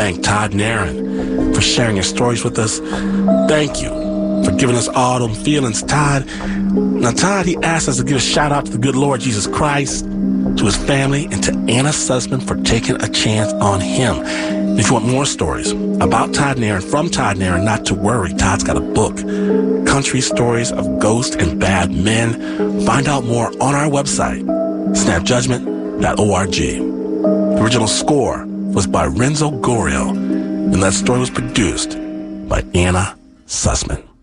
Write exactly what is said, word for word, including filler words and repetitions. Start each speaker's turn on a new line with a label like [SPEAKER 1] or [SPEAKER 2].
[SPEAKER 1] thank Todd Narron for sharing his stories with us. Thank you for giving us all them feelings, Todd. Now, Todd, he asked us to give a shout out to the good Lord Jesus Christ, to his family, and to Anna Sussman for taking a chance on him. If you want more stories about Todd Narron, from Todd Narron, not to worry. Todd's got a book, Country Stories of Ghosts and Bad Men. Find out more on our website, snap judgment dot org. The original score was by Renzo Gorrio, and that story was produced by Anna Sussman.